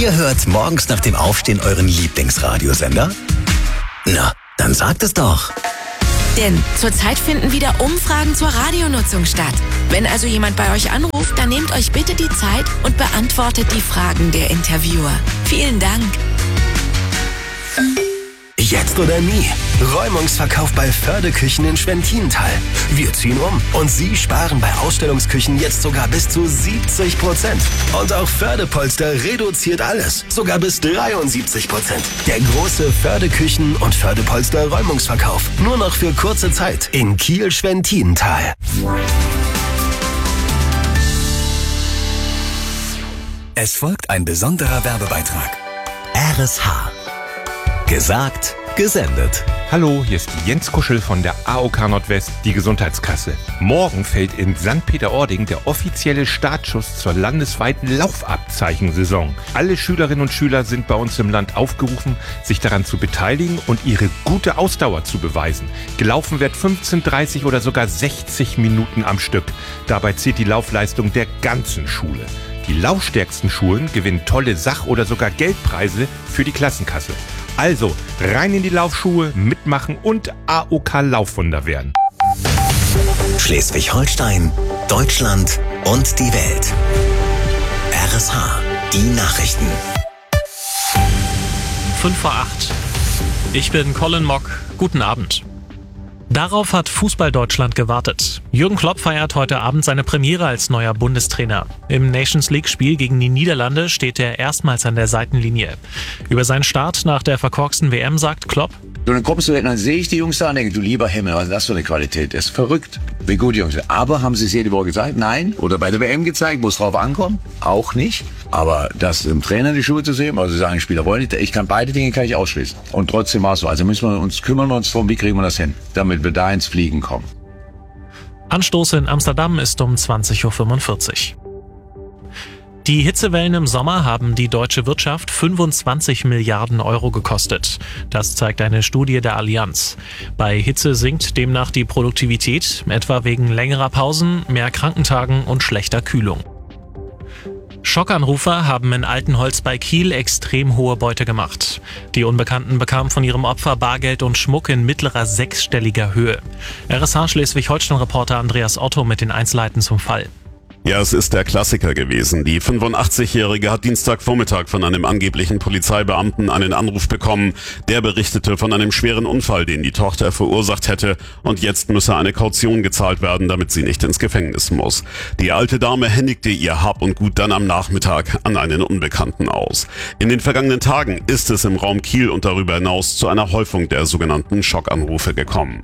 Ihr hört morgens nach dem Aufstehen euren Lieblingsradiosender? Na, dann sagt es doch. Denn zurzeit finden wieder Umfragen zur Radionutzung statt. Wenn also jemand bei euch anruft, dann nehmt euch bitte die Zeit und beantwortet die Fragen der Interviewer. Vielen Dank. Jetzt oder nie. Räumungsverkauf bei Förde-Küchen in Schwentintal. Wir ziehen um und Sie sparen bei Ausstellungsküchen jetzt sogar bis zu 70%. Und auch Förde-Polster reduziert alles. Sogar bis 73%. Der große Förde-Küchen- und Förde-Polster-Räumungsverkauf. Nur noch für kurze Zeit in Kiel-Schwentintal. Es folgt ein besonderer Werbebeitrag. RSH. Gesagt, gesendet. Hallo, hier ist Jens Kuschel von der AOK Nordwest, die Gesundheitskasse. Morgen fällt in St. Peter-Ording der offizielle Startschuss zur landesweiten Laufabzeichensaison. Alle Schülerinnen und Schüler sind bei uns im Land aufgerufen, sich daran zu beteiligen und ihre gute Ausdauer zu beweisen. Gelaufen wird 15, 30 oder sogar 60 Minuten am Stück. Dabei zählt die Laufleistung der ganzen Schule. Die laufstärksten Schulen gewinnen tolle Sach- oder sogar Geldpreise für die Klassenkasse. Also rein in die Laufschuhe, mitmachen und AOK-Laufwunder werden. Schleswig-Holstein, Deutschland und die Welt. RSH, die Nachrichten. 5:08. Ich bin Colin Mock. Guten Abend. Darauf hat Fußball-Deutschland gewartet. Jürgen Klopp feiert heute Abend seine Premiere als neuer Bundestrainer. Im Nations-League-Spiel gegen die Niederlande steht er erstmals an der Seitenlinie. Über seinen Start nach der verkorksten WM sagt Klopp: So, dann kommst du, dann sehe ich die Jungs da und denke, du lieber Himmel, was das für eine Qualität ist. Verrückt. Wie gut die Jungs sind. Aber haben sie es jede Woche gezeigt? Nein. Oder bei der WM gezeigt, wo es drauf ankommt? Auch nicht. Aber das im Trainer die Schuhe zu sehen, also sagen, Spieler wollen nicht, beide Dinge kann ich ausschließen. Und trotzdem war es so. Also kümmern wir uns darum, wie kriegen wir das hin, damit wir da ins Fliegen kommen. Anstoß in Amsterdam ist um 20:45 Uhr. Die Hitzewellen im Sommer haben die deutsche Wirtschaft 25 Milliarden Euro gekostet. Das zeigt eine Studie der Allianz. Bei Hitze sinkt demnach die Produktivität, etwa wegen längerer Pausen, mehr Krankentagen und schlechter Kühlung. Schockanrufer haben in Altenholz bei Kiel extrem hohe Beute gemacht. Die Unbekannten bekamen von ihrem Opfer Bargeld und Schmuck in mittlerer sechsstelliger Höhe. RSH Schleswig-Holstein-Reporter Andreas Otto mit den Einzelheiten zum Fall. Ja, es ist der Klassiker gewesen. Die 85-Jährige hat Dienstagvormittag von einem angeblichen Polizeibeamten einen Anruf bekommen. Der berichtete von einem schweren Unfall, den die Tochter verursacht hätte, und jetzt müsse eine Kaution gezahlt werden, damit sie nicht ins Gefängnis muss. Die alte Dame händigte ihr Hab und Gut dann am Nachmittag an einen Unbekannten aus. In den vergangenen Tagen ist es im Raum Kiel und darüber hinaus zu einer Häufung der sogenannten Schockanrufe gekommen.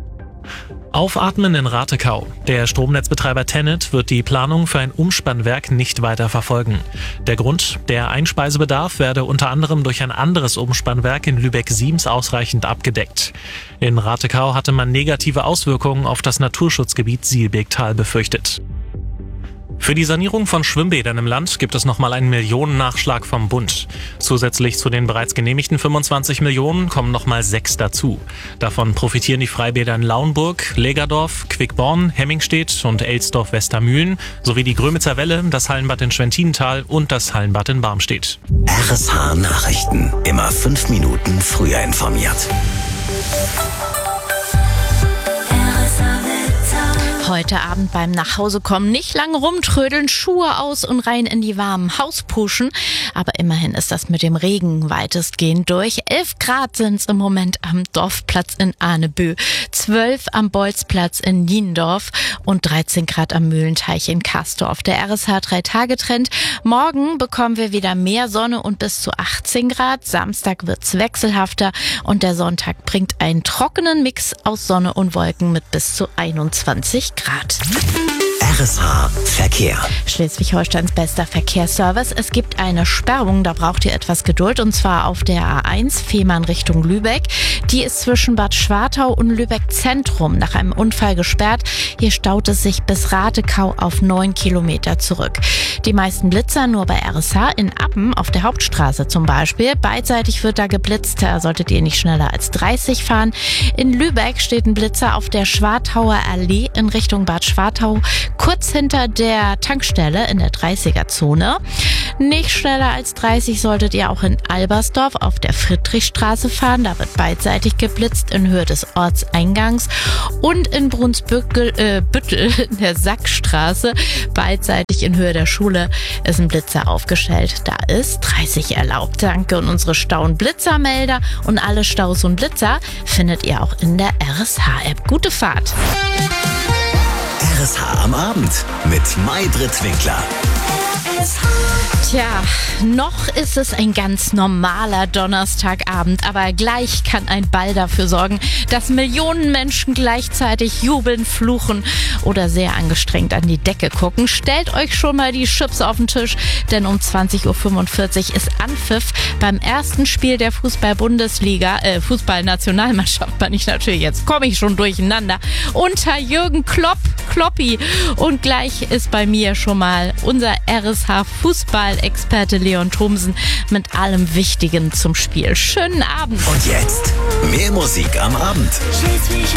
Aufatmen in Ratekau. Der Stromnetzbetreiber TenneT wird die Planung für ein Umspannwerk nicht weiter verfolgen. Der Grund: der Einspeisebedarf werde unter anderem durch ein anderes Umspannwerk in Lübeck-Siems ausreichend abgedeckt. In Ratekau hatte man negative Auswirkungen auf das Naturschutzgebiet Sielbegtal befürchtet. Für die Sanierung von Schwimmbädern im Land gibt es nochmal einen Millionennachschlag vom Bund. Zusätzlich zu den bereits genehmigten 25 Millionen kommen nochmal 6 dazu. Davon profitieren die Freibäder in Lauenburg, Legerdorf, Quickborn, Hemmingstedt und Elsdorf-Westermühlen sowie die Grömitzer Welle, das Hallenbad in Schwentintal und das Hallenbad in Barmstedt. RSH Nachrichten. Immer 5 Minuten früher informiert. Heute Abend beim Nachhausekommen nicht lang rumtrödeln, Schuhe aus und rein in die warmen Hauspuschen. Aber immerhin ist das mit dem Regen weitestgehend durch. 11 Grad sind es im Moment am Dorfplatz in Arnebö, 12 am Bolzplatz in Niendorf und 13 Grad am Mühlenteich in Kastorf. Der RSH 3-Tage-Trend. Morgen bekommen wir wieder mehr Sonne und bis zu 18 Grad. Samstag wird's wechselhafter und der Sonntag bringt einen trockenen Mix aus Sonne und Wolken mit bis zu 21 Grad. RSH Verkehr. Schleswig-Holsteins bester Verkehrsservice. Es gibt eine Sperrung, da braucht ihr etwas Geduld, und zwar auf der A1 Fehmarn Richtung Lübeck. Die ist zwischen Bad Schwartau und Lübeck Zentrum nach einem Unfall gesperrt. Hier staut es sich bis Ratekau auf 9 Kilometer zurück. Die meisten Blitzer nur bei RSH in Appen auf der Hauptstraße zum Beispiel. Beidseitig wird da geblitzt, da solltet ihr nicht schneller als 30 fahren. In Lübeck steht ein Blitzer auf der Schwartauer Allee in Richtung Bad Schwartau, kurz hinter der Tankstelle in der 30er-Zone. Nicht schneller als 30 solltet ihr auch in Albersdorf auf der Friedrichstraße fahren. Da wird beidseitig geblitzt in Höhe des Ortseingangs. Und in Brunsbüttel in der Sackstraße, beidseitig in Höhe der Schule, ist ein Blitzer aufgestellt. Da ist 30 erlaubt. Danke. Und unsere Stau- und Blitzermelder und alle Staus und Blitzer findet ihr auch in der RSH-App. Gute Fahrt. RSH am Abend mit Maybrit Winkler. Tja, noch ist es ein ganz normaler Donnerstagabend, aber gleich kann ein Ball dafür sorgen, dass Millionen Menschen gleichzeitig jubeln, fluchen oder sehr angestrengt an die Decke gucken. Stellt euch schon mal die Chips auf den Tisch, denn um 20.45 Uhr ist Anpfiff beim ersten Spiel der Fußball-Bundesliga, Fußball-Nationalmannschaft, jetzt komme ich schon durcheinander, unter Jürgen Kloppi. Und gleich ist bei mir schon mal unser RSH-Fußball-Experte Leon Thomsen mit allem Wichtigen zum Spiel. Schönen Abend. Und jetzt mehr Musik am Abend.